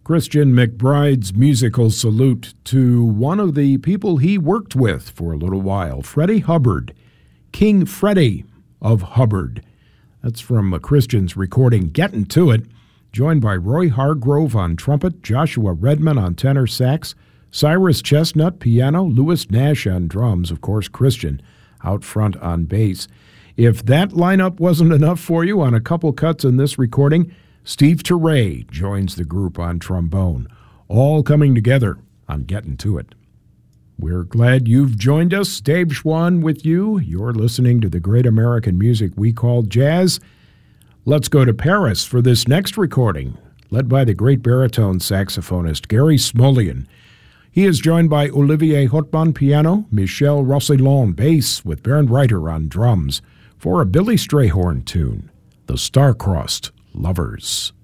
Christian McBride's musical salute to one of the people he worked with for a little while, Freddie Hubbard, King Freddie of Hubbard. That's from Christian's recording Gettin' To It, joined by Roy Hargrove on trumpet, Joshua Redman on tenor sax, Cyrus Chestnut piano, Louis Nash on drums, of course Christian out front on bass. If that lineup wasn't enough for you on a couple cuts in this recording, Steve Teray joins the group on trombone, all coming together on Gettin' To It. We're glad you've joined us. Dave Schwann with you. You're listening to the great American music we call jazz. Let's go to Paris for this next recording, led by the great baritone saxophonist Gary Smulyan. He is joined by Olivier Hautman piano, Michel Rossellon bass, with Bernd Reiter on drums, for a Billy Strayhorn tune, The Star-Crossed Lovers.